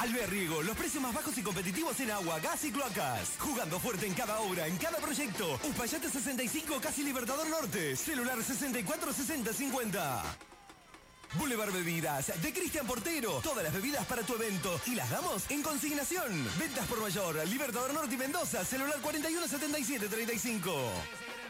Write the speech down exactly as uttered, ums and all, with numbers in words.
Alberriego, los precios más bajos y competitivos en agua, gas y cloacas. Jugando fuerte en cada obra, en cada proyecto. Uspallate sesenta y cinco, casi Libertador Norte. Celular sesenta y cuatro sesenta cincuenta. Boulevard Bebidas, de Cristian Portero. Todas las bebidas para tu evento y las damos en consignación. Ventas por mayor, Libertador Norte y Mendoza. Celular cuarenta y uno setenta y siete treinta y cinco.